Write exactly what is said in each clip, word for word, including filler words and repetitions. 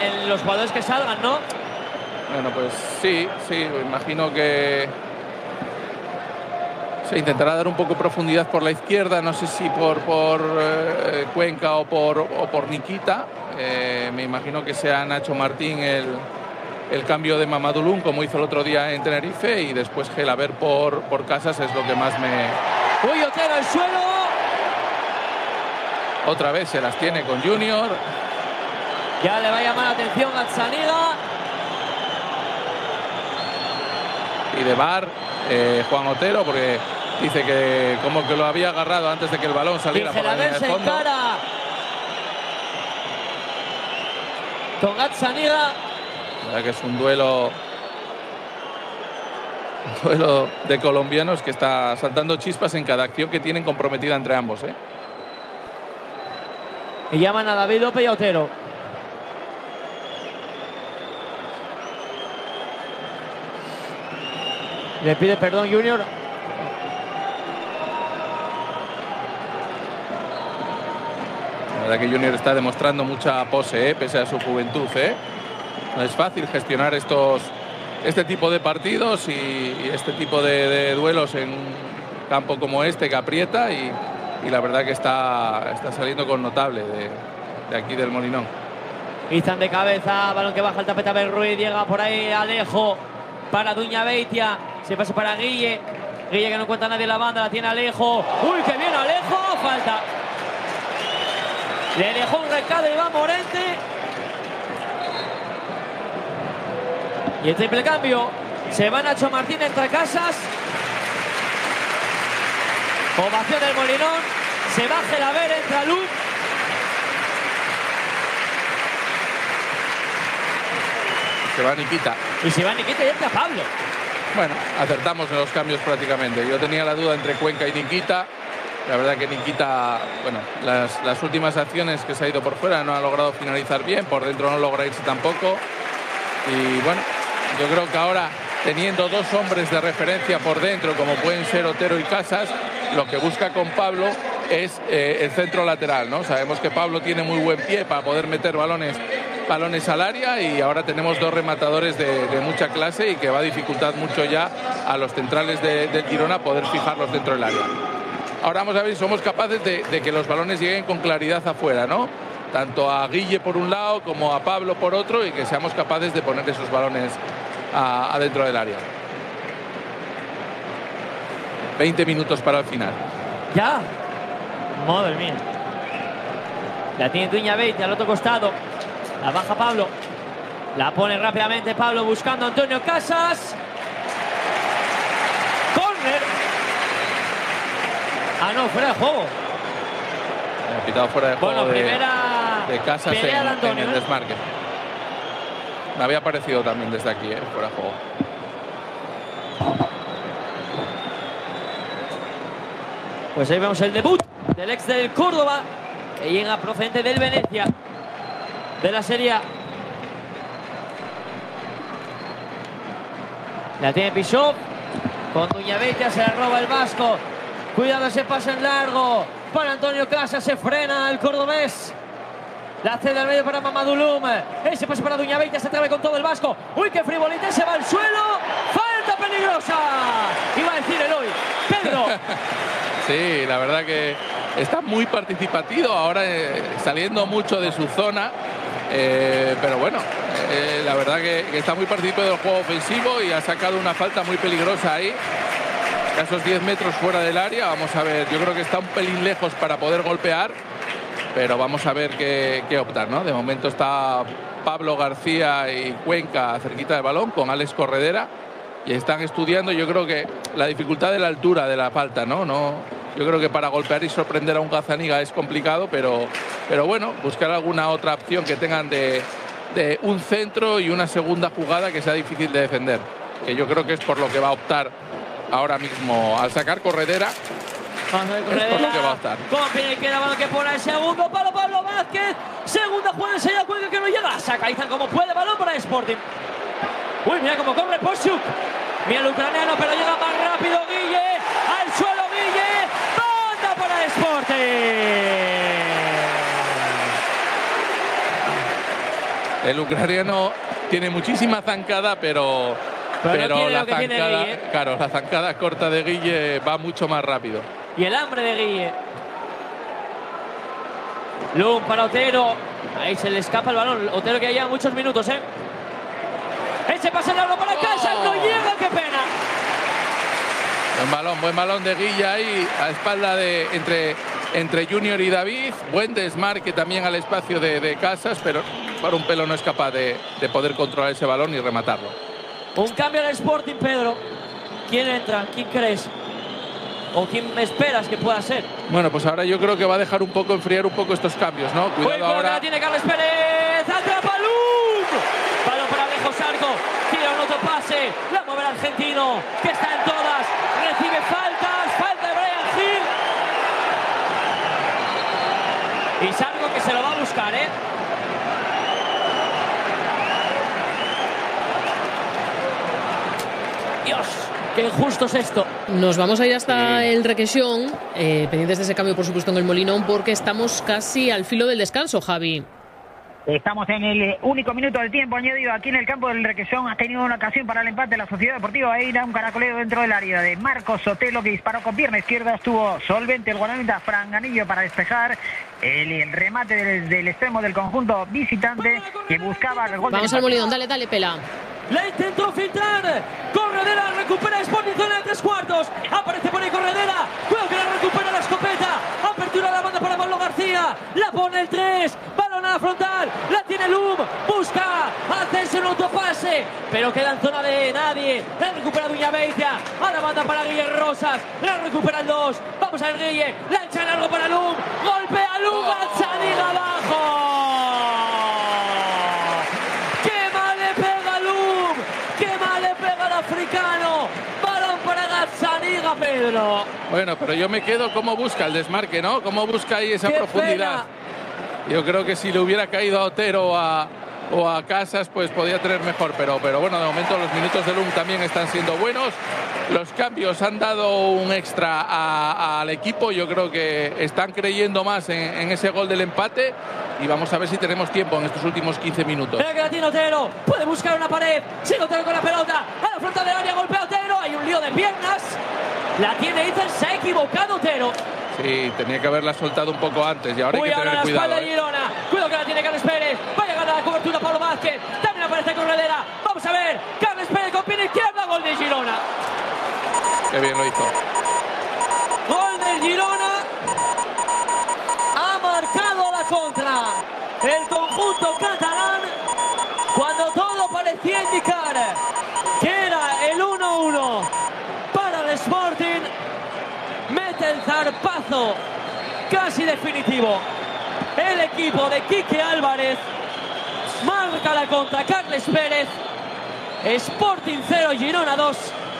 en los jugadores que salgan, ¿no? Bueno, pues sí, sí, imagino que se intentará dar un poco de profundidad por la izquierda, no sé si por, por eh, Cuenca o por, o por Nikita. Eh, me imagino que sea Nacho Martín el, el cambio de Mamadou, como hizo el otro día en Tenerife, y después Gelaber por, por Casas es lo que más me... ¡Uy, Otero al suelo! Otra vez se las tiene con Junior. Ya le va a llamar la atención a Gazzaniga. Y de bar eh, Juan Otero, porque dice que como que lo había agarrado antes de que el balón saliera por la línea de fondo. Encara con Gazzaniga. La verdad que es un duelo un duelo de colombianos que está saltando chispas en cada acción que tienen comprometida entre ambos, ¿eh? Y llaman a David López y a Otero. Le pide perdón Junior. La verdad que Junior está demostrando mucha pose, ¿eh? Pese a su juventud, ¿eh? No es fácil gestionar estos, este tipo de partidos y, y este tipo de, de duelos en un campo como este que aprieta y, y la verdad que está, está saliendo con notable de, de aquí del Molinón. Izan de cabeza, balón que baja el tapete a Ruiz, llega por ahí Alejo para Duña Beitia. Se pasa para Guille. Guille que no encuentra a nadie en la banda, la tiene Alejo. ¡Uy, qué bien Alejo! Falta. Le dejó un recado Iván Morente. Y el triple cambio. Se va Nacho Martín entre Casas. Ovación del Molinón. Se va Gelaber, entra Luz. Se va Nikita. Y se va Nikita y entra Pablo. Bueno, acertamos en los cambios prácticamente. Yo tenía la duda entre Cuenca y Nikita. La verdad que Nikita, bueno, las, las últimas acciones que se ha ido por fuera no ha logrado finalizar bien. Por dentro no logra irse tampoco. Y bueno, yo creo que ahora, teniendo dos hombres de referencia por dentro, como pueden ser Otero y Casas, lo que busca con Pablo es eh, el centro lateral, ¿no? Sabemos que Pablo tiene muy buen pie para poder meter balones balones al área y ahora tenemos dos rematadores de, de mucha clase y que va a dificultar mucho ya a los centrales de, de Girona poder fijarlos dentro del área. Ahora vamos a ver si somos capaces de, de que los balones lleguen con claridad afuera, ¿no? Tanto a Guille por un lado como a Pablo por otro y que seamos capaces de poner esos balones a, adentro del área. veinte minutos para el final. ¿Ya? Madre mía. La tiene Duña Beitia al otro costado. La baja Pablo. La pone rápidamente Pablo buscando a Antonio Casas. Córner. Ah, no, fuera de juego. Ha pitado fuera de juego. Bueno, de, primera de Casas en, Antonio, en el ¿eh? desmarque. Me había parecido también desde aquí, ¿eh? Fuera de juego. Pues ahí vemos el debut del ex del Córdoba, que llega procedente del Venecia, de la Serie A. La tiene Pisó, con Duña Beitia se la roba el vasco. Cuidado ese pase en largo para Antonio Casas, se frena el cordobés. La cede al medio para Mamadou Loum. Ese pase para Duña Beitia, se atreve con todo el vasco. Uy, qué frivolita, se va al suelo. Falta peligrosa. Iba a decir Eloy. Pedro. Sí, la verdad que está muy participativo ahora, eh, saliendo mucho de su zona. Eh, pero bueno, eh, la verdad que, que está muy participado del juego ofensivo y ha sacado una falta muy peligrosa ahí. A esos diez metros fuera del área. Vamos a ver, yo creo que está un pelín lejos para poder golpear. Pero vamos a ver qué, qué optar, ¿no? De momento está Pablo García y Cuenca cerquita del balón con Alex Corredera y están estudiando. Yo creo que la dificultad de la altura de la falta, ¿no? no yo creo que para golpear y sorprender a un Gazzaniga es complicado, pero, pero bueno, buscar alguna otra opción que tengan de, de un centro y una segunda jugada que sea difícil de defender, que yo creo que es por lo que va a optar ahora mismo al sacar Corredera. Vamos a ver, es por lo que va a optar. Con Pinequera, balón que pone el segundo para Pablo Vázquez. Segunda jugada, enseguida Cuenca que no llega. Saca Izan como puede, balón para Sporting. Uy, mira cómo corre Poshuk. Mira el ucraniano, pero llega más rápido Guille. Al suelo Guille. Banda para Sporting. El ucraniano tiene muchísima zancada, pero, pero, pero no la, zancada, Guille. claro, la zancada corta de Guille va mucho más rápido. Y el hambre de Guille. Lum para Otero. Ahí se le escapa el balón. Otero que ya lleva muchos minutos, ¿eh? Ese pase largo para casa. Oh. No llega, qué pena. Buen balón, buen balón de Guille ahí a espalda de entre, entre Junior y David. Buen desmarque también al espacio de, de Casas, pero para un pelo no es capaz de, de poder controlar ese balón y rematarlo. Un cambio en el Sporting, Pedro. ¿Quién entra? ¿Quién crees? ¿O quién me esperas que pueda ser? Bueno, pues ahora yo creo que va a dejar un poco, enfriar un poco estos cambios, ¿no? Cuidado ahora. La tiene Carles Pérez. ¡Atrapa Lum! Balón para Alejo Sarco. Tira un otro pase. La mueve el argentino, que está en todas. Recibe faltas. Falta de Brian Hill. Y Sarco que se lo va a buscar, ¿eh? Dios. Qué injusto es esto. Nos vamos a ir hasta sí. el Requesón, eh, pendientes de ese cambio, por supuesto, en el Molinón, porque estamos casi al filo del descanso, Javi. Estamos en el único minuto del tiempo añadido aquí en el campo del Requesón. Ha tenido una ocasión para el empate la Sociedad Deportiva Eira, un caracoleo dentro del área de Marcos Sotelo, que disparó con pierna izquierda. Estuvo solvente el guardameta Fran Ganillo para despejar el, el remate del, del extremo del conjunto visitante, que buscaba el gol. Vamos al Molinón, dale, dale, Pela. La intentó filtrar. Corredera recupera Sporting zona de tres cuartos. Aparece por ahí Corredera. Cuidado que la recupera la escopeta. Apertura a la banda para Pablo García. La pone el tres. Balón a la frontal. La tiene Lum. Busca hacerse un autopase. Pero queda en zona de nadie. La recupera Duñabeitia. A la banda para Guille Rosas. La recupera el dos. Vamos a ver Guille. La echa largo para Lum. Golpea Lum. Gazzaniga abajo. Africano, balón para Gazzaniga, Pedro. Bueno, pero yo me quedo cómo busca el desmarque, ¿no? Cómo busca ahí esa ¡Qué profundidad. pena! Yo creo que si le hubiera caído a Otero o a, o a Casas, pues podía tener mejor. Pero, pero bueno, de momento los minutos de Lum también están siendo buenos. Los cambios han dado un extra a, al equipo. Yo creo que están creyendo más en, en ese gol del empate. Y vamos a ver si tenemos tiempo en estos últimos quince minutos. Mira que la tiene Otero. Puede buscar una pared. Sigue Otero con la pelota. A la frontal del área. Golpea Otero. Hay un lío de piernas. La tiene Ethan. Se ha equivocado Otero. Sí, tenía que haberla soltado un poco antes. Y ahora Uy, hay que tener ahora cuidado. La espalda de Girona. Cuidado que la tiene Carles Pérez. Vaya a ganar la cobertura Pablo Vázquez. También aparece Corredera. Vamos a ver. Carles Pérez con pierna izquierda. Gol de Girona. Qué bien lo hizo. Gol de Girona. Ha marcado la contra el conjunto catalán cuando todo parecía indicar que era el uno uno para el Sporting. Mete el zarpazo casi definitivo el equipo de Quique Álvarez. Marca la contra Carles Pérez. Sporting cero, Girona dos.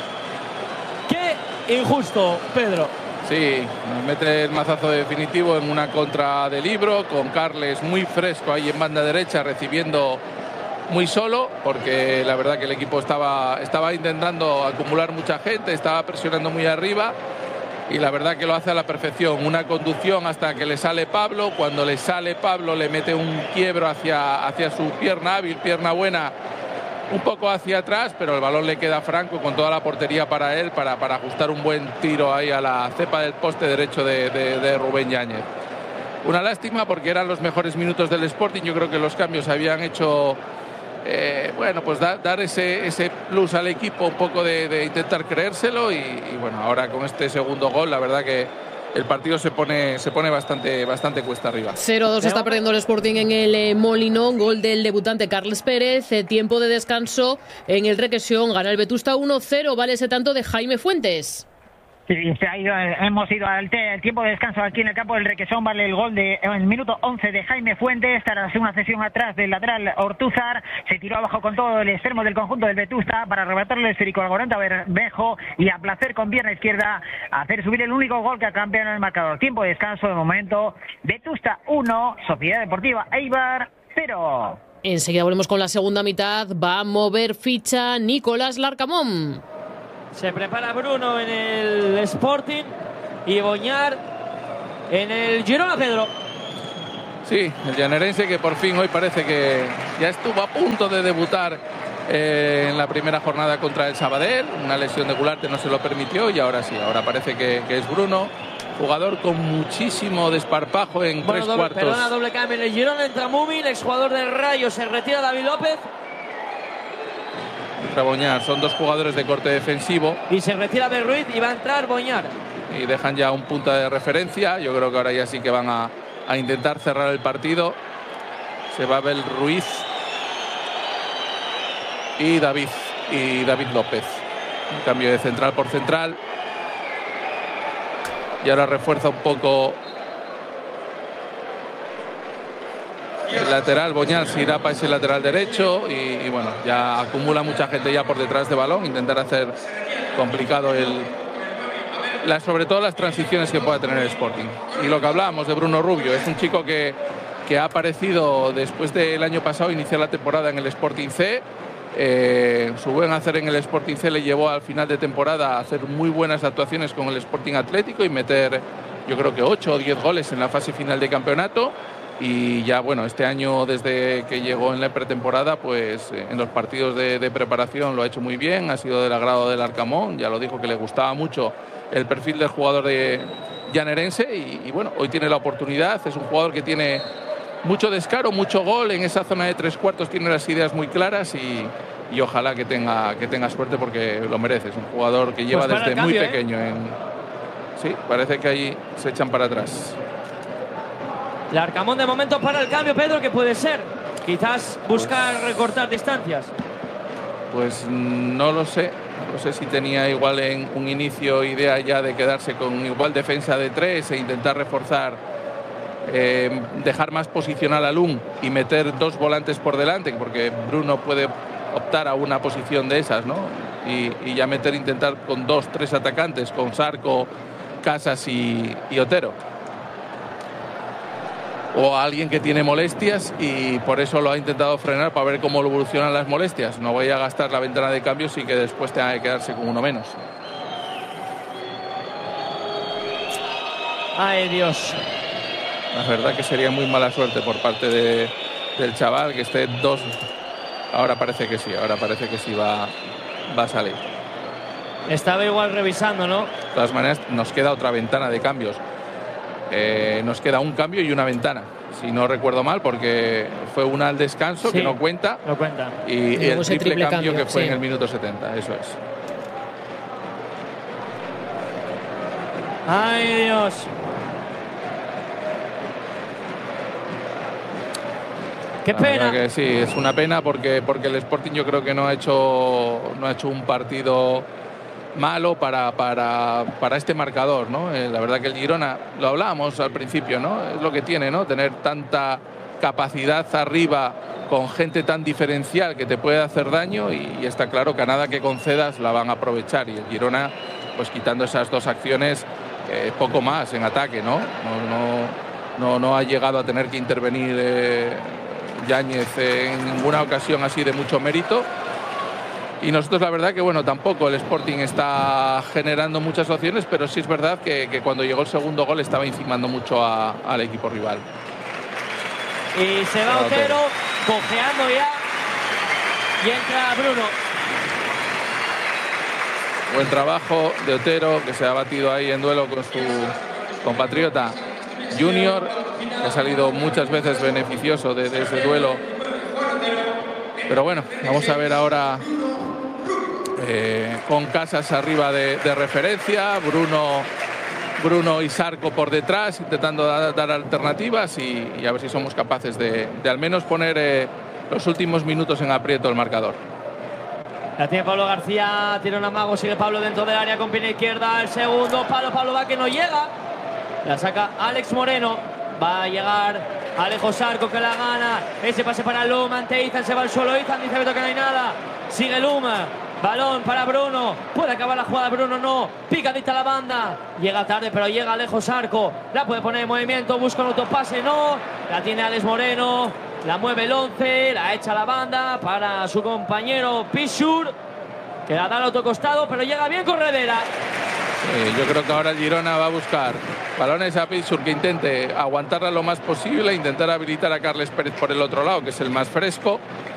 Qué injusto, Pedro. Sí, nos mete el mazazo definitivo en una contra de Libro, con Carles muy fresco ahí en banda derecha, recibiendo muy solo, porque la verdad que el equipo estaba, estaba intentando acumular mucha gente, estaba presionando muy arriba, y la verdad que lo hace a la perfección. Una conducción hasta que le sale Pablo. Cuando le sale Pablo le mete un quiebro hacia, hacia su pierna hábil, pierna buena, un poco hacia atrás, pero el balón le queda franco con toda la portería para él, para, para ajustar un buen tiro ahí a la cepa del poste derecho de, de, de Rubén Yáñez. Una lástima porque eran los mejores minutos del Sporting. Yo creo que los cambios habían hecho, eh, bueno, pues da, dar ese, ese plus al equipo, un poco de, de intentar creérselo y, y bueno, ahora con este segundo gol, la verdad que el partido se pone, se pone bastante, bastante cuesta arriba. cero dos está perdiendo el Sporting en el eh, Molinón. Gol del debutante Carles Pérez. Eh, tiempo de descanso en el Requesón. Gana el Vetusta uno cero. Vale ese tanto de Jaime Fuentes. Sí, se ha ido, hemos ido al te, el tiempo de descanso aquí en el campo del Requesón. Vale el gol de en el minuto once de Jaime Fuentes tras una cesión atrás del lateral Ortúzar. Se tiró abajo con todo el extremo del conjunto del Vetusta para arrebatarle el esférico al Gorenta Bermejo y a placer con pierna izquierda hacer subir el único gol que ha cambiado en el marcador. Tiempo de descanso de momento. Vetusta uno, Sociedad Deportiva Eibar cero. Enseguida volvemos con la segunda mitad. Va a mover ficha Nicolás Larcamón. Se prepara Bruno en el Sporting y Boñar en el Girona, Pedro. Sí, el llanerense que por fin hoy parece que ya estuvo a punto de debutar eh, en la primera jornada contra el Sabadell. Una lesión de Gularte no se lo permitió y ahora sí, ahora parece que, que es Bruno. Jugador con muchísimo desparpajo en bueno, tres doble, cuartos. Perdona, doble cambio en el Girona, entra Mumin, exjugador del Rayo, se retira David López. Entra Boñar, son dos jugadores de corte defensivo. Y se retira Belruiz y va a entrar Boñar. Y dejan ya un punto de referencia. Yo creo que ahora ya sí que van a, a intentar cerrar el partido. Se va Belruiz y David, y David López. Un cambio de central por central. Y ahora refuerza un poco el lateral. Boñar se irá para ese lateral derecho y, y bueno, ya acumula mucha gente ya por detrás de balón. Intentar hacer complicado el, la, sobre todo las transiciones que pueda tener el Sporting. Y lo que hablábamos de Bruno Rubio, es un chico que, que ha aparecido después del año pasado iniciar la temporada en el Sporting C. Eh, su buen hacer en el Sporting C le llevó al final de temporada a hacer muy buenas actuaciones con el Sporting Atlético y meter, yo creo que ocho o diez goles en la fase final de campeonato. Y ya, bueno, este año desde que llegó en la pretemporada, pues en los partidos de, de preparación lo ha hecho muy bien, ha sido del agrado del Arcamón, ya lo dijo que le gustaba mucho el perfil del jugador de llanerense y, y bueno, hoy tiene la oportunidad. Es un jugador que tiene mucho descaro, mucho gol en esa zona de tres cuartos, tiene las ideas muy claras y, y ojalá que tenga, que tenga suerte porque lo merece. Es un jugador que lleva pues desde cambio, muy pequeño. ¿eh? En... Sí, parece que ahí se echan para atrás. El Arcamón de momento para el cambio, Pedro, que puede ser. Quizás buscar pues, recortar distancias. Pues no lo sé. No sé si tenía igual en un inicio idea ya de quedarse con igual defensa de tres e intentar reforzar. Eh, dejar más posicional al Lun y meter dos volantes por delante, porque Bruno puede optar a una posición de esas, ¿no? Y, y ya meter, intentar con dos, tres atacantes, con Sarco, Casas y, y Otero. O a alguien que tiene molestias y por eso lo ha intentado frenar para ver cómo evolucionan las molestias. No vaya a gastar la ventana de cambios y que después tenga que quedarse con uno menos. Ay, Dios. La verdad que sería muy mala suerte por parte de, del chaval que esté dos. Ahora parece que sí, ahora parece que sí va, va a salir. Estaba igual revisando, ¿no? De todas maneras, nos queda otra ventana de cambios. Eh, nos queda un cambio y una ventana, si no recuerdo mal, porque fue una al descanso, sí, que no cuenta. No cuenta. Y, y el triple, triple cambio, cambio que fue sí. en el minuto setenta, eso es. ¡Ay, Dios! ¡Qué pena! Que sí, es una pena porque, porque el Sporting yo creo que no ha hecho, no ha hecho un partido malo para, para, para este marcador, ¿no? Eh, la verdad que el Girona, lo hablábamos al principio, ¿no? Es lo que tiene, ¿no? Tener tanta capacidad arriba con gente tan diferencial que te puede hacer daño y, y está claro que a nada que concedas la van a aprovechar y el Girona, pues quitando esas dos acciones, eh, poco más en ataque, ¿no? No, no, no, no ha llegado a tener que intervenir eh, Yáñez en ninguna ocasión así de mucho mérito. Y nosotros la verdad que bueno, tampoco el Sporting está generando muchas opciones, pero sí es verdad que, que cuando llegó el segundo gol estaba encimando mucho a, al equipo rival. Y se va Otero, cojeando ya, y entra Bruno. Buen trabajo de Otero, que se ha batido ahí en duelo con su compatriota Junior, que ha salido muchas veces beneficioso de, de ese duelo. Pero bueno, vamos a ver ahora eh, con Casas arriba de, de referencia, Bruno, Bruno y Sarco por detrás, intentando dar, dar alternativas y, y a ver si somos capaces de, de al menos poner eh, los últimos minutos en aprieto el marcador. La tiene Pablo García, tiene un amago, sigue Pablo dentro del área con pierna izquierda, el segundo palo, Pablo va que no llega. La saca Alex Moreno, va a llegar Alejo Sarco que la gana, ese pase para Luma, ante Izan, se va al suelo Izan, dice Beto que no hay nada, sigue Luma, balón para Bruno, puede acabar la jugada Bruno, no, picadita la banda, llega tarde pero llega Alejo Sarco, la puede poner en movimiento, busca un autopase, no, la tiene Alex Moreno, la mueve el once, la echa a la banda para su compañero Pichur, que la da al otro costado, pero llega bien Corredera. Eh, yo creo que ahora Girona va a buscar balones a Pichur que intente aguantarla lo más posible, intentar habilitar a Carles Pérez por el otro lado, que es el más fresco,